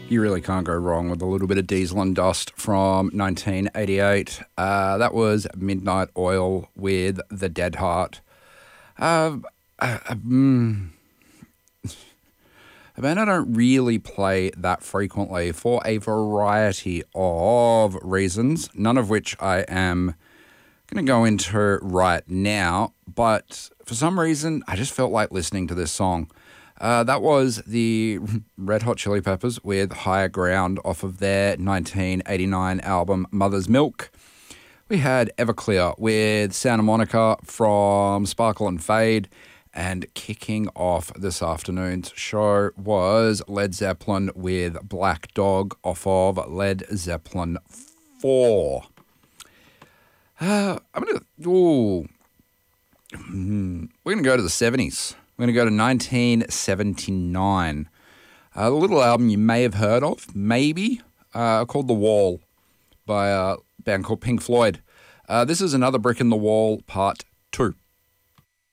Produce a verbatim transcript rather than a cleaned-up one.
You really can't go wrong with a little bit of Diesel and Dust from nineteen eighty-eight. Uh, that was Midnight Oil with The Dead Heart. Uh, uh, mm, a band I don't really play that frequently for a variety of reasons, none of which I am going to go into right now, but for some reason, I just felt like listening to this song. Uh, that was the Red Hot Chili Peppers with Higher Ground off of their nineteen eighty-nine album Mother's Milk. We had Everclear with Santa Monica from Sparkle and Fade. And kicking off this afternoon's show was Led Zeppelin with Black Dog off of Led Zeppelin four. Uh, I'm going to... Ooh. We're going to go to the seventies. We're going to go to nineteen seventy-nine. A little album you may have heard of, maybe, uh, called The Wall by a band called Pink Floyd. Uh, this is Another Brick in the Wall, Part two.